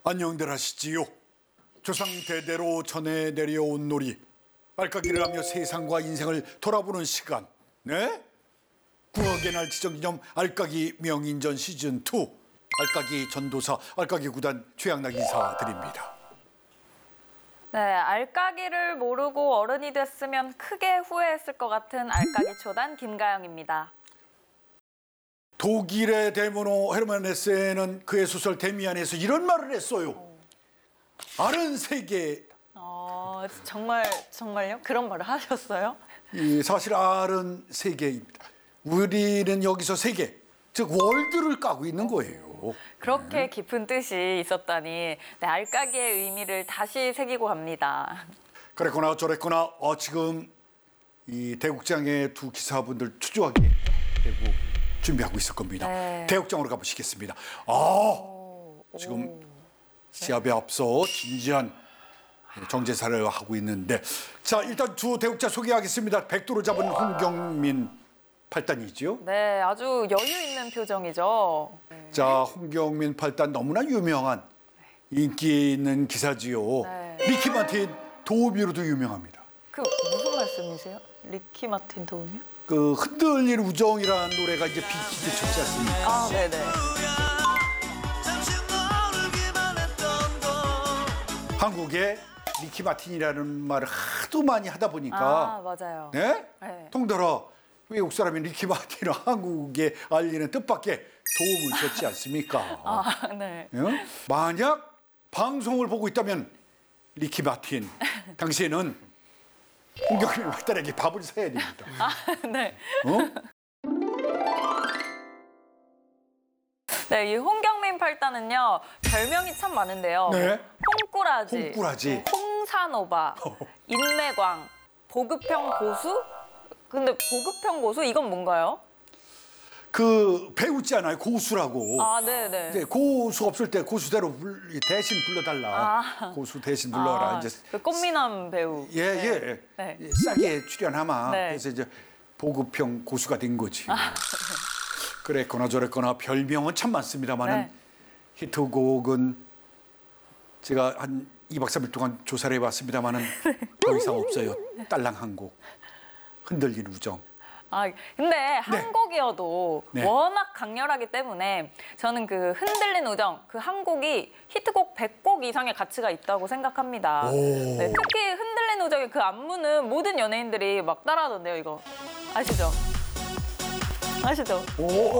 안녕들 하시지요. 조상 대대로 전해 내려온 놀이 알까기를 하며 세상과 인생을 돌아보는 시간. 네? 9억의 날 지정기념 알까기 명인전 시즌2 알까기 전도사 알까기 구단 최양락 인사드립니다. 네, 알까기를 모르고 어른이 됐으면 크게 후회했을 것 같은 알까기 초단 김가영입니다. 독일의 대문호 헤르만 헤세는 그의 소설 데미안에서 이런 말을 했어요. 알은 세계. 정말요? 그런 말을 하셨어요? 사실 알은 세계입니다. 우리는 여기서 세계, 즉 월드를 까고 있는 거예요. 그렇게 깊은 뜻이 있었다니 네, 알까기의 의미를 다시 새기고 갑니다. 그랬거나 저랬거나 지금 이 대국장의 두 기사분들 초조하게 대구 준비하고 있을 겁니다. 네. 대국장으로 가보시겠습니다. 지금 시합에 앞서 진지한 정제사를 하고 있는데, 자, 일단 두 대국자 소개하겠습니다. 백도를 잡은 홍경민 8단이죠. 네, 아주 여유 있는 표정이죠. 자, 홍경민 8단 너무나 유명한 인기 있는 기사지요. 네. 리키 마틴 도우미로도 유명합니다. 그 무슨 말씀이세요? 리키 마틴 도움이요? 그 흔들린 우정이라는 노래가 이제 빅히트 쳤지 않습니까? 아, 네네. 한국에 리키 마틴이라는 말을 하도 많이 하다 보니까 아, 맞아요. 네? 네. 통달아 외국 사람이 리키 마틴을 한국에 알리는 뜻밖의 도움을 줬지 않습니까? 아, 네. 예? 만약 방송을 보고 있다면 리키 마틴 당시에는 홍경민 박단에게 밥을 사야 됩니다. 아, 네. 네, 이 홍경민 8단은요 별명이 참 많은데요. 네. 홍꾸라지, 홍산오바, 인매광, 보급형 고수. 근데 보급형 고수 이건 뭔가요? 그 배우 있잖아요, 고수라고. 아, 네네. 이제 고수 없을 때 고수대로 대신 불러달라. 고수 대신 불러라. 이제 그 꽃미남 배우. 예. 네. 싸게 출연하마. 네. 그래서 이제 보급형 고수가 된 거지. 그랬거나 저랬거나 별명은 참 많습니다만은 네. 히트곡은 제가 한 2박 3일 동안 조사를 해봤습니다만은 더 이상 없어요. 딸랑 한 곡. 흔들린 우정. 아, 근데 한 곡이어도 네. 워낙 강렬하기 때문에 저는 그 흔들린 우정 그 한 곡이 히트곡 100곡 이상의 가치가 있다고 생각합니다. 오. 네, 특히 흔들린 우정의 그 안무는 모든 연예인들이 막 따라하던데요, 이거. 아시죠? 아시죠? 오.